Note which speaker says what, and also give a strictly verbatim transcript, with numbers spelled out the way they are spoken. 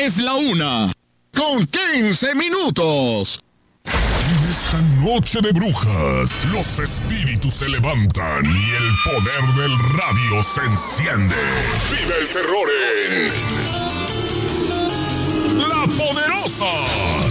Speaker 1: Es la una, con quince minutos.
Speaker 2: En esta noche de brujas, los espíritus se levantan y el poder del radio se enciende. ¡Vive el terror en La Poderosa!